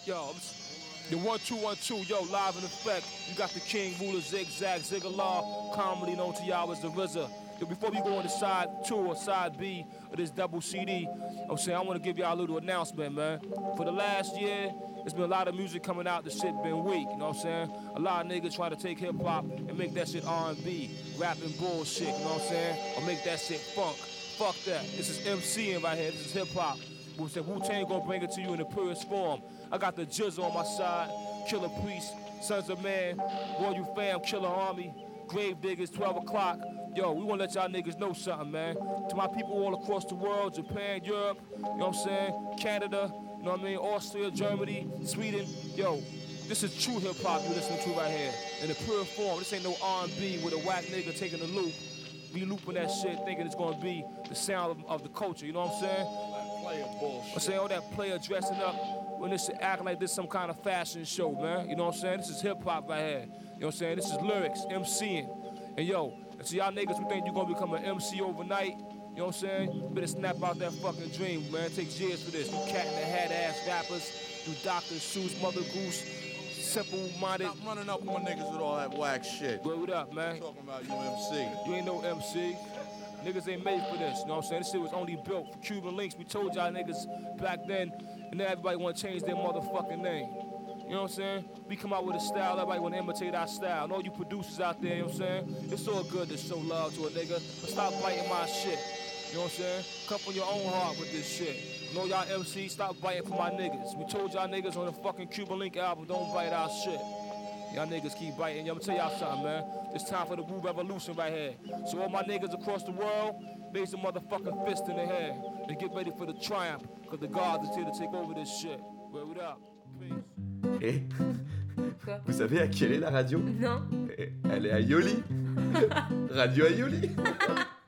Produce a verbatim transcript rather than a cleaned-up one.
Yo, the one two one two, yo, live in effect. You got the king, ruler, zigzag, ziggalar, commonly known to y'all as the R Z A. Yo, before we go on to side two or side B of this double C D, I'm saying I want to give y'all a little announcement, man. For the last year, there's been a lot of music coming out. The shit been weak, you know what I'm saying? A lot of niggas try to take hip hop and make that shit R and B, rapping bullshit, you know what I'm saying? Or make that shit funk. Fuck that. This is MCing right here. This is hip hop. We said Wu-Tang gonna bring it to you in the purest form. I got the Jizz on my side, Killer Priest, Sons of Man, Royal Fam, Killer Army, Grave Diggers, twelve o'clock. Yo, we wanna let y'all niggas know something, man. To my people all across the world, Japan, Europe, you know what I'm saying, Canada, you know what I mean, Austria, Germany, Sweden, yo, this is true hip hop you listening to right here. In the pure form, this ain't no R and B with a whack nigga taking the loop, re-looping that shit, thinking it's gonna be the sound of, of the culture, you know what I'm saying? Player bullshit. I'm saying all that player dressing up when this shit acting like this some kind of fashion show, man. You know what I'm saying? This is hip hop right here. You know what I'm saying? This is lyrics, MCing. And yo, and to y'all niggas who think you're gonna become an M C overnight, you know what I'm saying? You better snap out that fucking dream, man. It takes years for this. You cat in the hat ass rappers, you Doctor Seuss, Mother Goose, simple-minded. Stop running up on niggas with all that whack shit. Word up, man. I'm talking about you M C. You ain't no M C. Niggas ain't made for this, you know what I'm saying? This shit was only built for Cuban links. We told y'all niggas back then, and now everybody wanna change their motherfucking name. You know what I'm saying? We come out with a style, everybody wanna imitate our style. And all you producers out there, you know what I'm saying? It's all good to show love to a nigga, but stop biting my shit. You know what I'm saying? Come from your own heart with this shit. You know y'all M Cs, stop biting for my niggas. We told y'all niggas on the fucking Cuban Link album, don't bite our shit. Y'all niggas keep biting. I'ma tell y'all something, man. It's time for the Wu Revolution right here. So all my niggas across the world, raise a motherfucking fist in the air and get ready for the triumph, cause the gods is here to take over this shit. Word up. Peace. Et Quoi? vous savez à quelle est la radio? Non. Elle est à Yoli. Radio à Yoli.